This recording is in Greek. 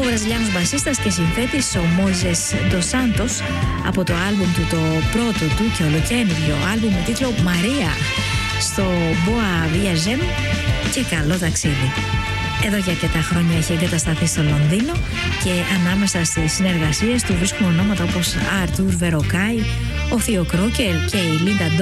Βραζιλιάνος μπασίστας και συνθέτης ο Μόιζες Ντος Σάντος από το άλμπουμ του, το πρώτο του και ολοκαίνουργιο άλμπουμ με τίτλο Μαρία, στο Boa Viagem και καλό ταξίδι. Εδώ και αρκετά χρόνια έχει εγκατασταθεί στο Λονδίνο και ανάμεσα στις συνεργασίες του βρίσκουμε ονόματα όπως Άρτουρ Βεροκάι, ο Θείο Κρόκερ και η Λίντα